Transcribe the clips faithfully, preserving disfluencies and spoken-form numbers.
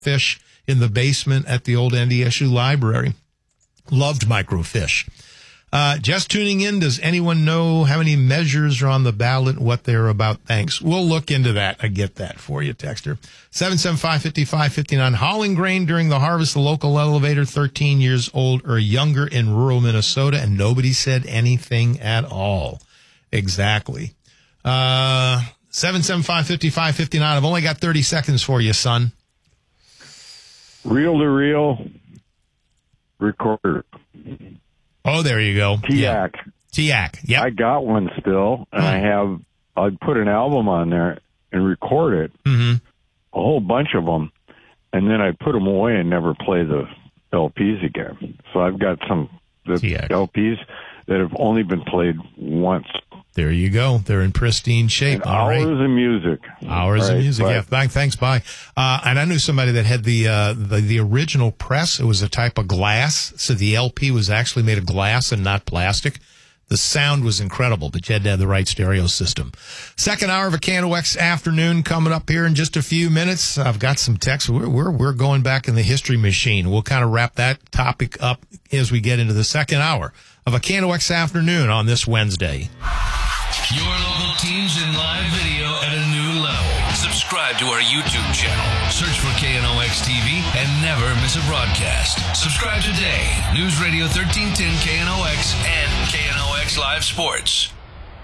fish in the basement at the old N D S U library. Loved microfish. Uh, just tuning in, does anyone know how many measures are on the ballot, what they're about? Thanks. We'll look into that. I get that for you, Texter. seven seven five, five five five nine. Hauling grain during the harvest, the local elevator, thirteen years old or younger in rural Minnesota, and nobody said anything at all. Exactly. Uh, seven seven five, five five five nine. I've only got thirty seconds for you, son. Reel-to-reel recorder. Oh, there you go. T A C. T A C, yeah. I got one still, and oh. I have, I'd put an album on there and record it, mm-hmm. a whole bunch of them, and then I put them away and never play the L Ps again. So I've got some the T A C. L Ps that have only been played once. There you go. They're in pristine shape. And All hours right. of music. Hours right, of music. bye. Yeah. Thanks. Thanks. Bye. Uh, and I knew somebody that had the, uh, the, the original press. It was a type of glass. So the L P was actually made of glass and not plastic. The sound was incredible, but you had to have the right stereo system. Second hour of a K N O X afternoon coming up here in just a few minutes. I've got some text. We're, we're, we're going back in the history machine. We'll kind of wrap that topic up as we get into the second hour of a K N O X afternoon on this Wednesday. Your local teams in live video at a new level. Subscribe to our YouTube channel. Search for K N O X T V and never miss a broadcast. Subscribe today. News Radio thirteen ten K N O X and K N O X Live Sports.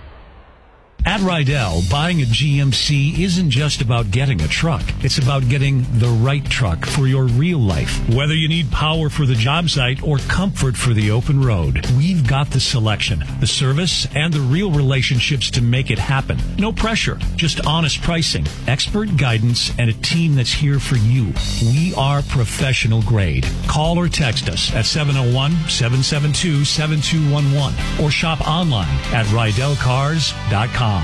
At Rydell, buying a G M C isn't just about getting a truck. It's about getting the right truck for your real life. Whether you need power for the job site or comfort for the open road, we've got the selection, the service, and the real relationships to make it happen. No pressure, just honest pricing, expert guidance, and a team that's here for you. We are professional grade. Call or text us at seven oh one, seven seven two, seven two one one or shop online at rydell cars dot com.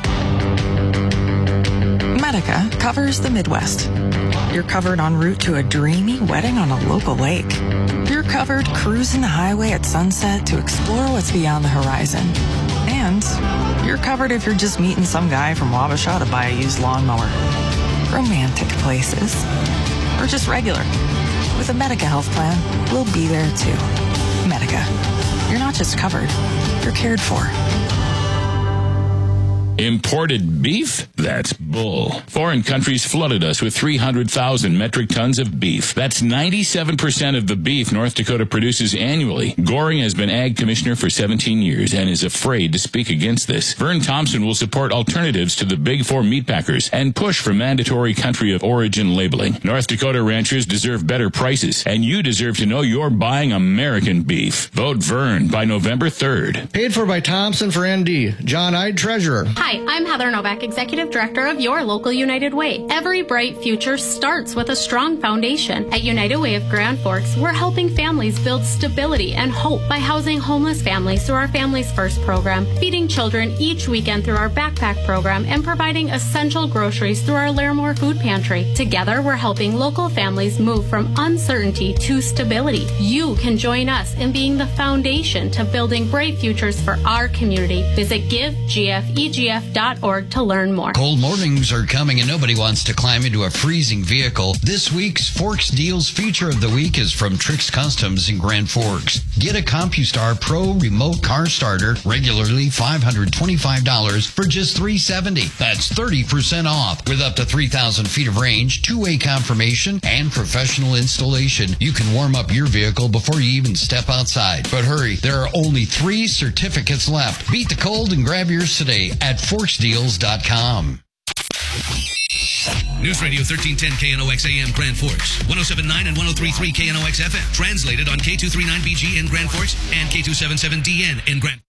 Medica covers the Midwest. You're covered en route to a dreamy wedding on a local lake. You're covered cruising the highway at sunset to explore what's beyond the horizon. And you're covered if you're just meeting some guy from Wabasha to buy a used lawnmower. Romantic places. Or just regular. With a Medica health plan, we'll be there too. Medica. You're not just covered, you're cared for. Imported beef? That's bull. Foreign countries flooded us with three hundred thousand metric tons of beef. That's ninety-seven percent of the beef North Dakota produces annually. Goring has been ag commissioner for seventeen years and is afraid to speak against this. Vern Thompson will support alternatives to the big four meatpackers and push for mandatory country of origin labeling. North Dakota ranchers deserve better prices, and you deserve to know you're buying American beef. Vote Vern by November third. Paid for by Thompson for N D. John Ide, Treasurer. Hi, I'm Heather Novak, Executive Director of your local United Way. Every bright future starts with a strong foundation. At United Way of Grand Forks, we're helping families build stability and hope by housing homeless families through our Families First program, feeding children each weekend through our backpack program, and providing essential groceries through our Larimore Food Pantry. Together, we're helping local families move from uncertainty to stability. You can join us in being the foundation to building bright futures for our community. Visit give g f e g f dot org to learn more. Cold mornings are coming and nobody wants to climb into a freezing vehicle. This week's Forks Deals feature of the week is from Trix Customs in Grand Forks. Get a CompuStar Pro remote car starter, regularly five hundred twenty-five dollars for just three hundred seventy dollars. That's thirty percent off. With up to three thousand feet of range, two-way confirmation, and professional installation, you can warm up your vehicle before you even step outside. But hurry, there are only three certificates left. Beat the cold and grab yours today at forks deals dot com. News Radio thirteen ten K N O X A M Grand Forks, one oh seven point nine and one oh three point three K N O X F M. Translated on K two thirty-nine B G in Grand Forks and K two seventy-seven D N in Grand.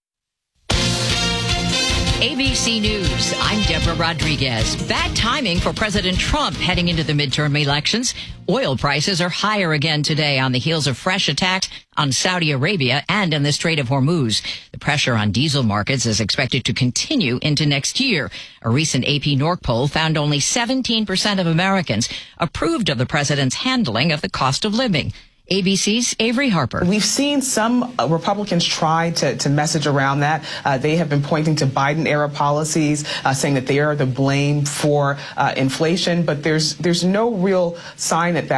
A B C News, I'm Deborah Rodriguez. Bad timing for President Trump heading into the midterm elections. Oil prices are higher again today on the heels of fresh attacks on Saudi Arabia and in the Strait of Hormuz. The pressure on diesel markets is expected to continue into next year. A recent A P Norc poll found only seventeen percent of Americans approved of the president's handling of the cost of living. A B C's Avery Harper. We've seen some uh, Republicans try to, to message around that. Uh, they have been pointing to Biden-era policies, uh, saying that they are the blame for uh, inflation, but there's there's no real sign that that